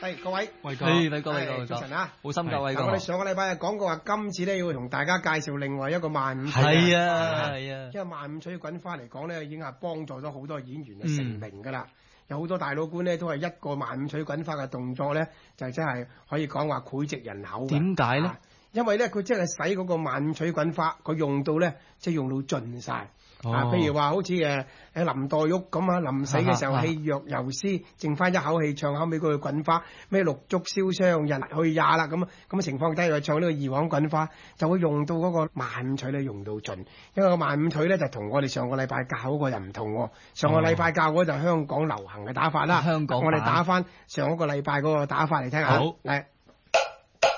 係各位， 偉哥， 早晨啊， 好心㗎，偉哥。 我哋上個禮拜講過話，今次咧要同大家介紹另外一個萬五取。 係啊， 因為萬五取滾花嚟講咧，已經係幫助咗好多演員成名㗎啦。有好多大老倌咧，都係一個萬五取滾花嘅動作咧，就真係可以講話膾炙人口。 點解咧？ 因為咧，佢真係使嗰個萬五取滾花，佢用到咧，即係用到盡晒。譬如話好似林黛玉咁啊，臨死嘅時候氣若游絲，剩翻一口氣唱後尾嗰句滾花，咩綠竹燒傷人去也啦咁嘅情況底下，佢唱呢個二黃滾花，就會用到嗰個萬五取咧用到盡。因為個萬五取咧就同我哋上個禮拜教嗰個又唔同喎。上個禮拜教嗰就香港流行嘅打法啦。 香港我哋打翻上一個禮拜嗰個打法嚟聽下。 好， 嚟。